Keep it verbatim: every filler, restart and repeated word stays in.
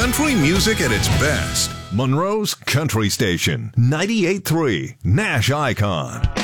Country music at its best. Monroe's Country Station, ninety-eight point three, Nash Icon.